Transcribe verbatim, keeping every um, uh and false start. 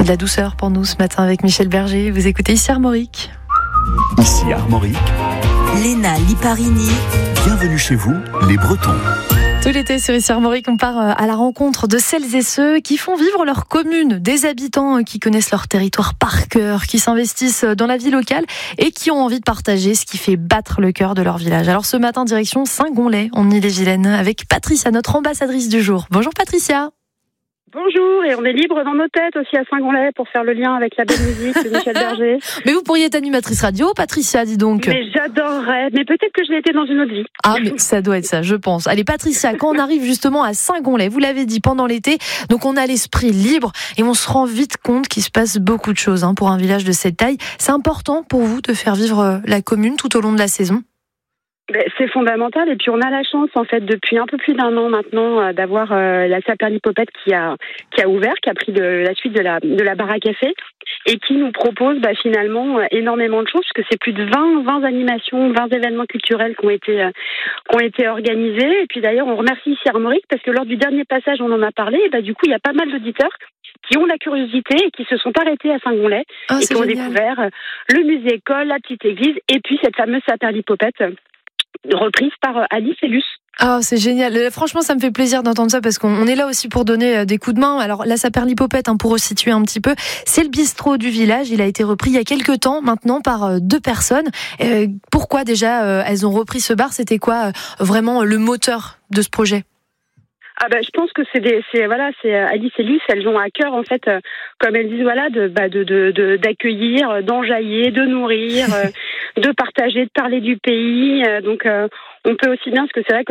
de la douceur pour nous ce matin avec Michel Berger. Vous écoutez ici Armorique. Ici Armorique. Léna Liparini. Bienvenue chez vous, les Bretons. Tout l'été sur Ici Armorique, on part à la rencontre de celles et ceux qui font vivre leur commune, des habitants qui connaissent leur territoire par cœur, qui s'investissent dans la vie locale et qui ont envie de partager ce qui fait battre le cœur de leur village. Alors ce matin, direction Saint-Gonlay, en Ille-et-Vilaine, avec Patricia, notre ambassadrice du jour. Bonjour Patricia. Bonjour, et on est libre dans nos têtes aussi à Saint-Gonlay pour faire le lien avec la belle musique de Michel Berger. Mais vous pourriez être animatrice radio, Patricia, dis donc. Mais j'adorerais, mais peut-être que je l'ai été dans une autre vie. Ah, mais ça doit être ça, je pense. Allez, Patricia, quand on arrive justement à Saint-Gonlay, vous l'avez dit pendant l'été, donc on a l'esprit libre et on se rend vite compte qu'il se passe beaucoup de choses hein, pour un village de cette taille. C'est important pour vous de faire vivre la commune tout au long de la saison ? C'est fondamental, et puis on a la chance en fait depuis un peu plus d'un an maintenant d'avoir euh, la Saperlipopette qui a qui a ouvert, qui a pris de la suite de la de la bar à café et qui nous propose bah, finalement énormément de choses, puisque c'est plus de vingt, vingt animations, vingt événements culturels qui ont été euh, qui ont été organisés. Et puis d'ailleurs on remercie ici Armorique parce que lors du dernier passage on en a parlé, et bah du coup il y a pas mal d'auditeurs qui ont la curiosité et qui se sont arrêtés à Saint-Gonlay oh, et qui ont génial. découvert le musée-école, la petite église et puis cette fameuse Saperlipopette reprise par Alice et Luce. Ah, oh, c'est génial. Franchement, ça me fait plaisir d'entendre ça parce qu'on est là aussi pour donner des coups de main. Alors, la Saperlipopette, hein, pour resituer un petit peu, c'est le bistrot du village. Il a été repris il y a quelques temps maintenant par deux personnes. Euh, pourquoi déjà euh, elles ont repris ce bar ? C'était quoi euh, vraiment le moteur de ce projet ? Ah ben, je pense que c'est des, c'est voilà, c'est Alice et Luce, elles ont à cœur en fait, euh, comme elles disent voilà, de, bah, de, de, de d'accueillir, d'enjailler, de nourrir, euh, de partager, de parler du pays. Euh, donc, euh, on peut aussi bien, parce que c'est vrai que